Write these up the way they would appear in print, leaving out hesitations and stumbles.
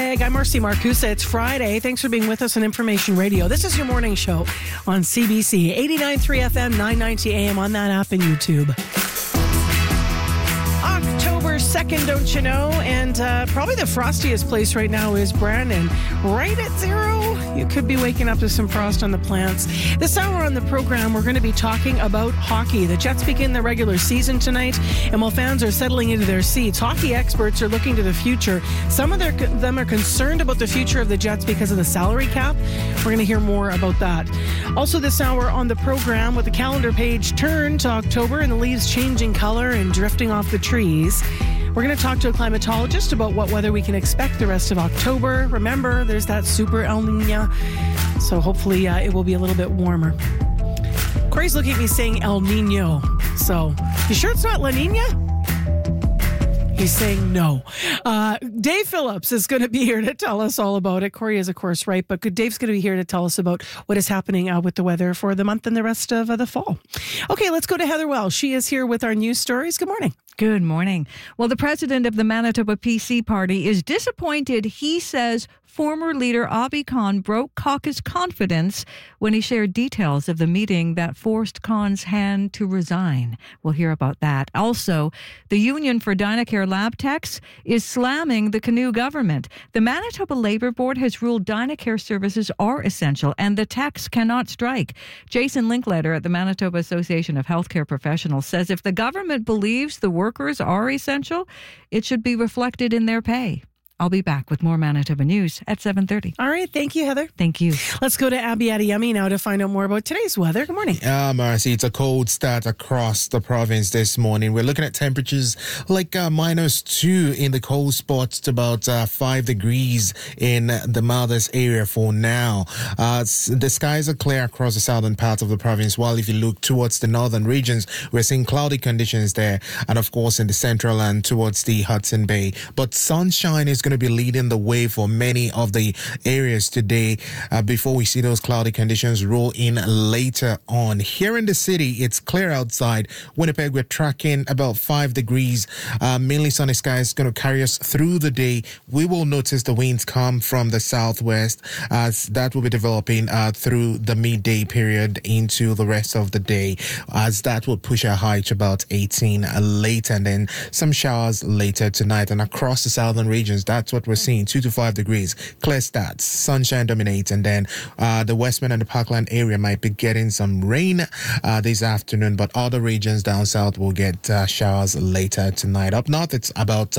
Winnipeg. I'm Marcy Marcusa. It's Friday. Thanks for being with us on Information Radio. This is your morning show on CBC 89.3 FM, 990 AM on that app and YouTube. October 2nd, don't you know? And probably the frostiest place right now is Brandon. Right at 0. You could be waking up to some frost on the plants. This hour on the program, we're going to be talking about hockey. The Jets begin their regular season tonight, and while fans are settling into their seats, hockey experts are looking to the future. Some of them are concerned about the future of the Jets because of the salary cap. We're going to hear more about that. Also this hour on the program, with the calendar page turned to October and the leaves changing color and drifting off the trees, we're going to talk to a climatologist about what weather we can expect the rest of October. Remember, there's that super El Nino, so hopefully it will be a little bit warmer. Corey's looking at me saying El Nino, so you sure it's not La Nina? He's saying no. Dave Phillips is going to be here to tell us all about it. Corey is, of course, right, but Dave's going to be here to tell us about what is happening with the weather for the month and the rest of the fall. Okay, let's go to Heather Wells. She is here with our news stories. Good morning. Good morning. Well, the president of the Manitoba PC Party is disappointed. He says former leader Abi Khan broke caucus confidence when he shared details of the meeting that forced Khan's hand to resign. We'll hear about that. Also, the Union for Dynacare Lab Techs is slamming the Canoe government. The Manitoba Labour Board has ruled Dynacare services are essential and the techs cannot strike. Jason Linkletter at the Manitoba Association of Healthcare Professionals says if the government believes the workers are essential, it should be reflected in their pay. I'll be back with more Manitoba news at 7:30. All right. Thank you, Heather. Thank you. Let's go to Abby Adiyemi now to find out more about today's weather. Good morning. Marcy, it's a cold start across the province this morning. We're looking at temperatures like -2 in the cold spots to about 5 degrees in the mildest area for now. The skies are clear across the southern part of the province, while if you look towards the northern regions, we're seeing cloudy conditions there, and of course in the central and towards the Hudson Bay. But sunshine is going to be leading the way for many of the areas today before we see those cloudy conditions roll in later on. Here in the city, it's clear outside. Winnipeg, we're tracking about 5 degrees. Mainly sunny skies going to carry us through the day. We will notice the winds come from the southwest as that will be developing through the midday period into the rest of the day, as that will push our high to about 18 later, and then some showers later tonight. And across the southern regions, that's what we're seeing, 2 to 5 degrees. Clear stats, sunshine dominates, and then the Westman and the Parkland area might be getting some rain this afternoon, but other regions down south will get showers later tonight. Up north, it's about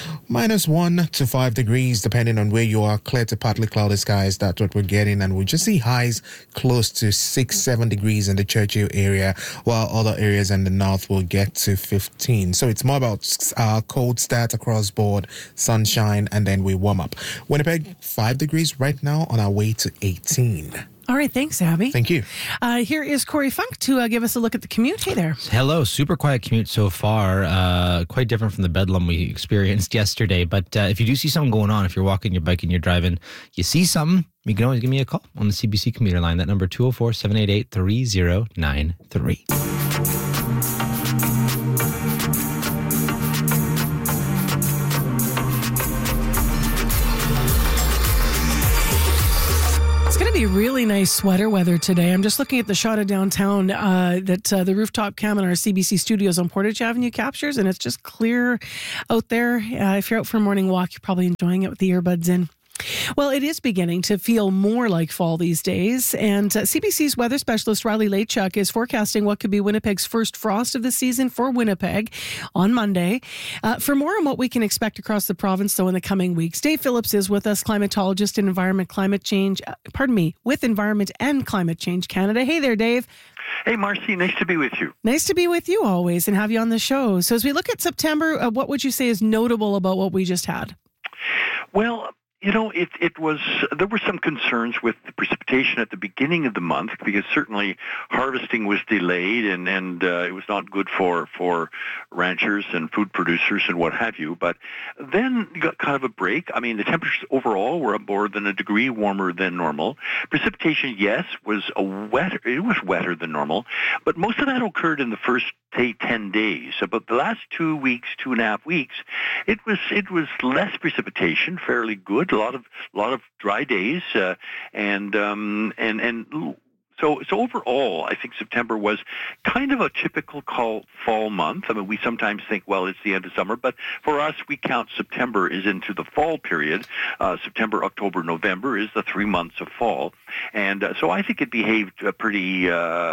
-1 to 5 degrees, depending on where you are. Clear to partly cloudy skies, that's what we're getting, and we just see highs close to 6-7 degrees in the Churchill area, while other areas in the north will get to 15. So it's more about cold start across board, sunshine, and then we warm up. Winnipeg, 5 degrees right now, on our way to 18. All right. Thanks, Abby. Thank you. Here is Corey Funk to give us a look at the commute. Hey there. Hello. Super quiet commute so far. Quite different from the bedlam we experienced yesterday. But if you do see something going on, if you're walking, you're biking, you're driving, you see something, you can always give me a call on the CBC commuter line. That number 204-788-3093. Be really nice sweater weather today. I'm just looking at the shot of downtown that the rooftop cam in our CBC studios on Portage Avenue captures, and it's just clear out there. If you're out for a morning walk, you're probably enjoying it with the earbuds in. Well, it is beginning to feel more like fall these days, and CBC's weather specialist Riley Lachuk is forecasting what could be Winnipeg's first frost of the season for Winnipeg on Monday. For more on what we can expect across the province, though, in the coming weeks, Dave Phillips is with us, climatologist in with Environment and Climate Change Canada. Hey there, Dave. Hey, Marcy, nice to be with you. Nice to be with you always and have you on the show. So as we look at September, what would you say is notable about what we just had? Well, you know, there were some concerns with the precipitation at the beginning of the month because certainly harvesting was delayed and it was not good for ranchers and food producers and what have you. But then you got kind of a break. I mean, the temperatures overall were up more than a degree warmer than normal. Precipitation, yes, was wetter than normal, but most of that occurred in the first, say, 10 days. About the last 2 weeks, 2.5 weeks, it was less precipitation, fairly good. A lot of dry days, and so overall, I think September was kind of a typical fall month. I mean, we sometimes think, well, it's the end of summer, but for us, we count September is into the fall period. September, October, November is the 3 months of fall, and so I think it behaved pretty,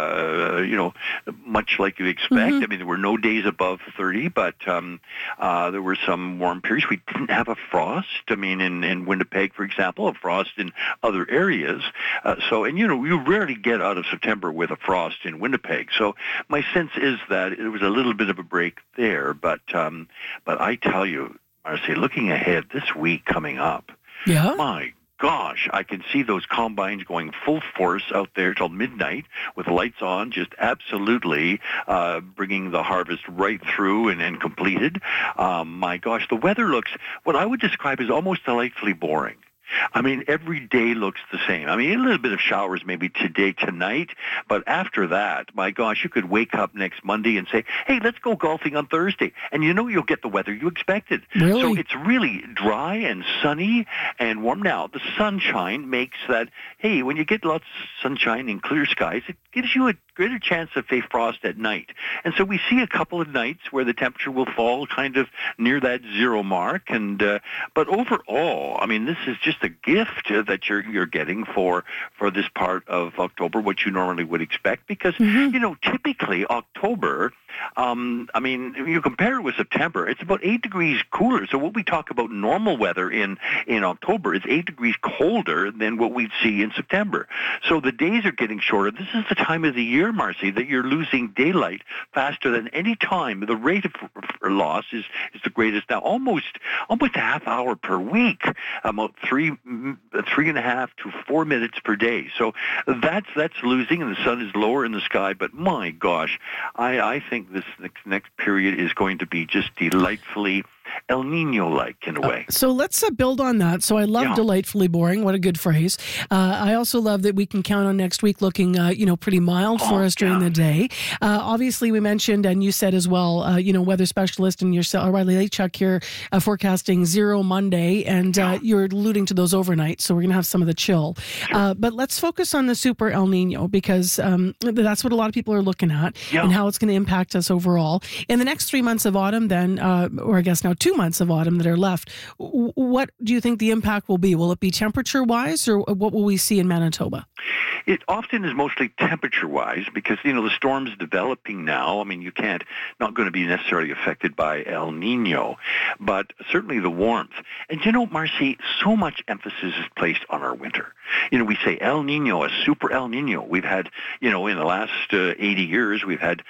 much like you expect. I mean, there were no days above 30, but there were some warm periods. We didn't have a frost. I mean, in Winnipeg, for example, a frost in other areas. You rarely get out of September with a frost in Winnipeg. So my sense is that it was a little bit of a break there. But I tell you, Marcy, looking ahead this week coming up, my gosh, I can see those combines going full force out there till midnight with lights on, just absolutely bringing the harvest right through and completed. My gosh, the weather looks what I would describe as almost delightfully boring. I mean, every day looks the same. I mean, a little bit of showers maybe today, tonight, but after that, my gosh, you could wake up next Monday and say, hey, let's go golfing on Thursday. And you'll get the weather you expected. Really? So it's really dry and sunny and warm. Now, the sunshine makes that, hey, when you get lots of sunshine and clear skies, it gives you a greater chance of a frost at night. And so we see a couple of nights where the temperature will fall kind of near that zero mark. And but overall, I mean, this is just a gift that you're getting for this part of October, what you normally would expect, because typically October, I mean, you compare it with September, it's about 8 degrees cooler. So what we talk about normal weather in October is 8 degrees colder than what we'd see in September. So the days are getting shorter. This is the time of the year, Marcy, that you're losing daylight faster than any time. The rate of loss is the greatest now, almost a half hour per week, about 3.5 to 4 minutes per day. So that's losing, and the sun is lower in the sky. But my gosh, I think this next period is going to be just delightfully El Nino-like in a way. So let's build on that. So I love delightfully boring. What a good phrase. I also love that we can count on next week looking, pretty mild for us during the day. Obviously, we mentioned, and you said as well, weather specialist and yourself, Riley Lachuk here, forecasting 0 Monday, and you're alluding to those overnights. So we're going to have some of the chill. Sure. But let's focus on the super El Nino, because that's what a lot of people are looking at and how it's going to impact us overall. In the next 3 months of autumn, then, or I guess now 2 months of autumn that are left, what do you think the impact will be? Will it be temperature-wise, or what will we see in Manitoba? It often is mostly temperature-wise, because, the storm's developing now. I mean, not going to be necessarily affected by El Nino, but certainly the warmth. And, Marcy, so much emphasis is placed on our winter. We say El Nino, a super El Nino. We've had, in the last 80 years, we've had,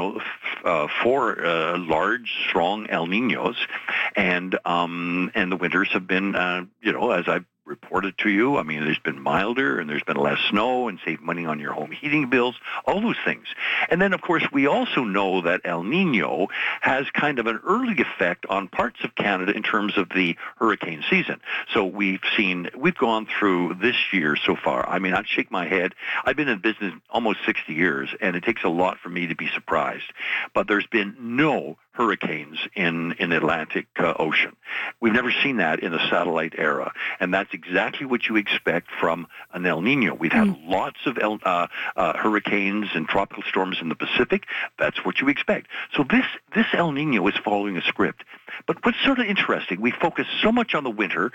4 large, strong El Ninos, and the winters have been, as I've reported to you, I mean, there's been milder and there's been less snow and save money on your home heating bills, all those things. And then, of course, we also know that El Nino has kind of an early effect on parts of Canada in terms of the hurricane season. So we've gone through this year so far. I mean, I'd shake my head. I've been in business almost 60 years, and it takes a lot for me to be surprised. But there's been no hurricanes in the Atlantic Ocean. We've never seen that in the satellite era, and that's exactly what you expect from an El Nino. We've had lots of hurricanes and tropical storms in the Pacific. That's what you expect. So this El Nino is following a script. But what's sort of interesting, we focus so much on the winter,